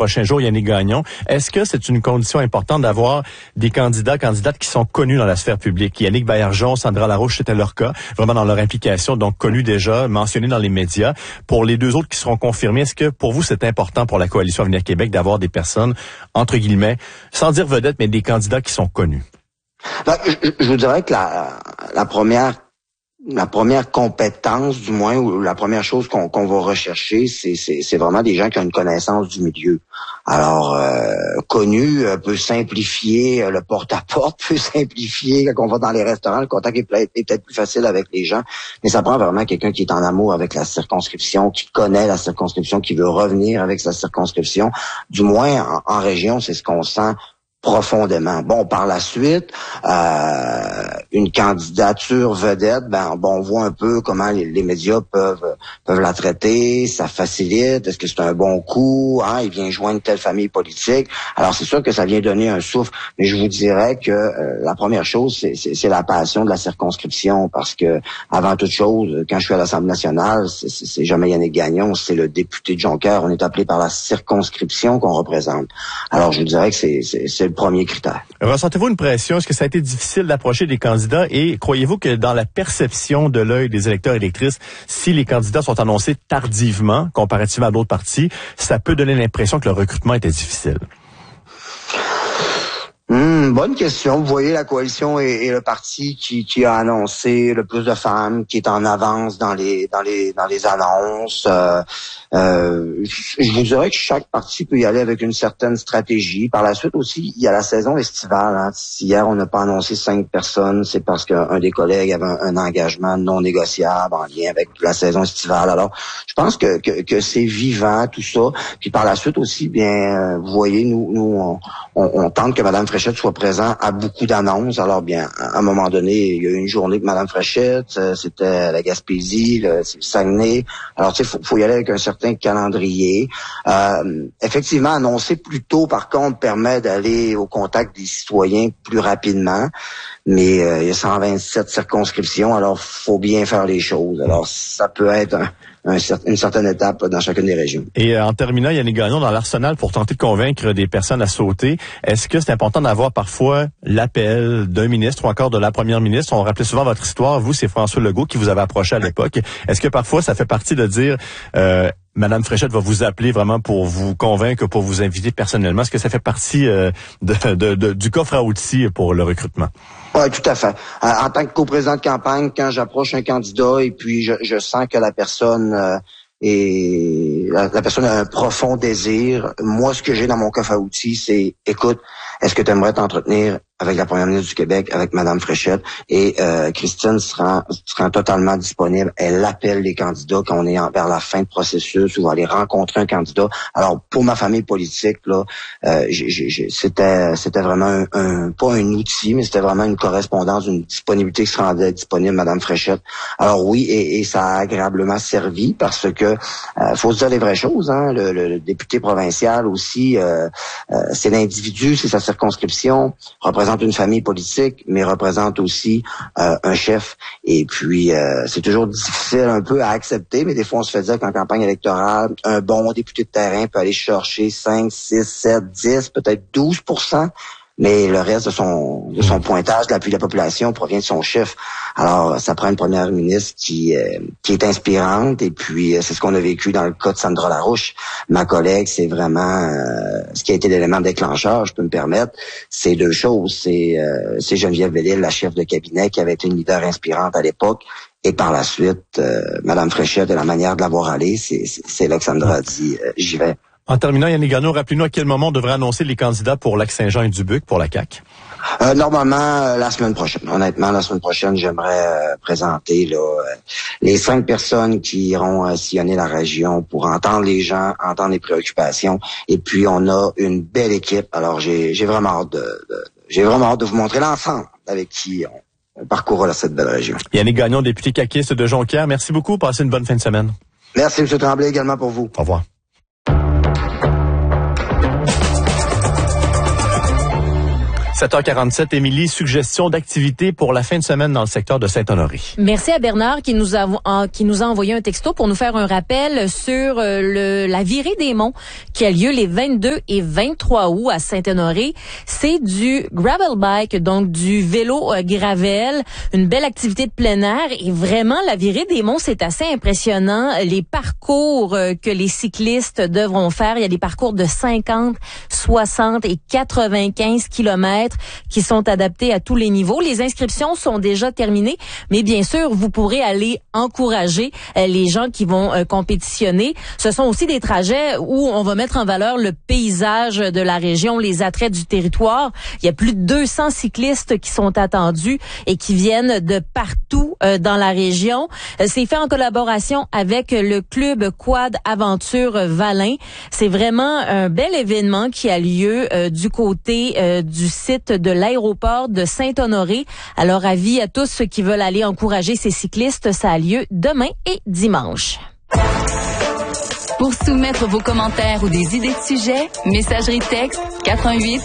prochains jours, Yannick Gagnon. Est-ce que c'est une condition importante d'avoir des candidates qui sont connus dans la sphère publique? Yannick Baillargeon, Sandra Larouche, c'était leur cas, vraiment dans leur implication, donc connus déjà, mentionnés dans les médias. Pour les deux autres qui seront confirmés, est-ce que pour vous, c'est important pour la Coalition Avenir Québec d'avoir des personnes, entre guillemets, sans dire vedettes, mais des candidats qui sont connus? Ben, je vous dirais que la première compétence, du moins, ou la première chose qu'on va rechercher, c'est vraiment des gens qui ont une connaissance du milieu. Alors, connu peut simplifier le porte-à-porte, peut simplifier quand on va dans les restaurants, le contact est peut-être plus facile avec les gens, mais ça prend vraiment quelqu'un qui est en amour avec la circonscription, qui connaît la circonscription, qui veut revenir avec sa circonscription. Du moins, en région, c'est ce qu'on sent profondément. Bon, par la suite, une candidature vedette, on voit un peu comment les médias peuvent la traiter, ça facilite, est-ce que c'est un bon coup, il vient joindre telle famille politique. Alors c'est sûr que ça vient donner un souffle, mais je vous dirais que la première chose, c'est la passion de la circonscription, parce que avant toute chose, quand je suis à l'Assemblée nationale, c'est jamais Yannick Gagnon, c'est le député de Jonquière, on est appelé par la circonscription qu'on représente. Alors je vous dirais que c'est le premier critère. Ressentez-vous une pression? Est-ce que ça a été difficile d'approcher des candidats et croyez-vous que dans la perception de l'œil des électeurs et électrices, si les candidats sont annoncés tardivement, comparativement à d'autres partis, ça peut donner l'impression que le recrutement était difficile? Bonne question. Vous voyez, la coalition est le parti qui a annoncé le plus de femmes, qui est en avance dans les annonces. Je vous dirais que chaque parti peut y aller avec une certaine stratégie. Par la suite aussi, il y a la saison estivale. Si hier on n'a pas annoncé 5 personnes, c'est parce qu'un des collègues avait un engagement non négociable en lien avec la saison estivale. Alors, je pense que c'est vivant tout ça. Puis par la suite aussi, vous voyez, nous on tente que Mme Fréchette soit présente à beaucoup d'annonces. Alors à un moment donné, il y a eu une journée que Mme Fréchette, c'était la Gaspésie, le Saguenay. Alors tu sais, faut y aller avec un certain calendrier. Effectivement, annoncer plus tôt, par contre, permet d'aller au contact des citoyens plus rapidement. Mais il y a 127 circonscriptions, alors faut bien faire les choses. Alors ça peut être une certaine étape dans chacune des régions. Et en terminant, Yannick Gagnon, dans l'arsenal pour tenter de convaincre des personnes à sauter, est-ce que c'est important d'avoir parfois l'appel d'un ministre ou encore de la première ministre? On rappelait souvent votre histoire. Vous, c'est François Legault qui vous avait approché à l'époque. Est-ce que parfois ça fait partie de dire Madame Fréchette va vous appeler vraiment pour vous convaincre, pour vous inviter personnellement? Est-ce que ça fait partie du coffre à outils pour le recrutement? Oui, tout à fait. En tant que coprésident de campagne, quand j'approche un candidat et puis je sens que la personne la personne a un profond désir, moi, ce que j'ai dans mon coffre à outils, c'est, écoute, est-ce que tu aimerais t'entretenir avec la première ministre du Québec, avec Mme Fréchette? Et Christine sera totalement disponible. Elle appelle les candidats quand on est vers la fin de processus ou va aller rencontrer un candidat. Alors, pour ma famille politique, là, c'était vraiment pas un outil, mais c'était vraiment une correspondance, une disponibilité qui se rendait disponible, Mme Fréchette. Alors oui, et ça a agréablement servi parce que faut se dire les vraies choses, hein. Le député provincial aussi, c'est l'individu, c'est sa circonscription, représente une famille politique, mais représente aussi un chef. Et puis, c'est toujours difficile un peu à accepter, mais des fois, on se fait dire qu'en campagne électorale, un bon député de terrain peut aller chercher 5, 6, 7, 10, peut-être 12%. Mais le reste de son pointage de l'appui de la population provient de son chef. Alors, ça prend une première ministre qui est inspirante, et puis c'est ce qu'on a vécu dans le cas de Sandra Larouche. Ma collègue, c'est vraiment ce qui a été l'élément déclencheur, je peux me permettre, c'est deux choses. C'est Geneviève Bellil, la chef de cabinet, qui avait été une leader inspirante à l'époque. Et par la suite, Mme Fréchette, de la manière de la voir aller, c'est là que Sandra a dit j'y vais. En terminant, Yannick Gagnon, rappelez-nous à quel moment on devrait annoncer les candidats pour Lac-Saint-Jean et Dubuque pour la CAQ? Normalement, la semaine prochaine. Honnêtement, la semaine prochaine, j'aimerais présenter les 5 personnes qui iront sillonner la région pour entendre les gens, entendre les préoccupations. Et puis, on a une belle équipe. Alors, j'ai vraiment hâte de vous montrer l'ensemble avec qui on parcourra cette belle région. Yannick Gagnon, député caquiste de Jonquière. Merci beaucoup. Passez une bonne fin de semaine. Merci, M. Tremblay, également pour vous. Au revoir. 7h47, Émilie, suggestion d'activité pour la fin de semaine dans le secteur de Saint-Honoré. Merci à Bernard qui nous a envoyé un texto pour nous faire un rappel sur la virée des monts qui a lieu les 22 et 23 août à Saint-Honoré. C'est du gravel bike, donc du vélo gravel, une belle activité de plein air et vraiment la virée des monts, c'est assez impressionnant. Les parcours que les cyclistes devront faire, il y a des parcours de 50, 60 et 95 kilomètres qui sont adaptés à tous les niveaux. Les inscriptions sont déjà terminées, mais bien sûr, vous pourrez aller encourager les gens qui vont compétitionner. Ce sont aussi des trajets où on va mettre en valeur le paysage de la région, les attraits du territoire. Il y a plus de 200 cyclistes qui sont attendus et qui viennent de partout dans la région. C'est fait en collaboration avec le club Quad Aventure Valin. C'est vraiment un bel événement qui a lieu du côté du site de l'aéroport de Saint-Honoré. Alors, avis à tous ceux qui veulent aller encourager ces cyclistes, ça a lieu demain et dimanche. Pour soumettre vos commentaires ou des idées de sujets, messagerie texte 88